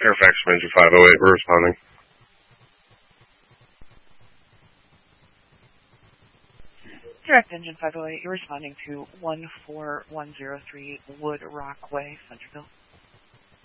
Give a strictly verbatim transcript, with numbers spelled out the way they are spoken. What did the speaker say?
Fairfax Ranger five oh eight, we're responding. Direct Engine five oh eight, you're responding to one four one zero three Wood Rock Way, Centerville.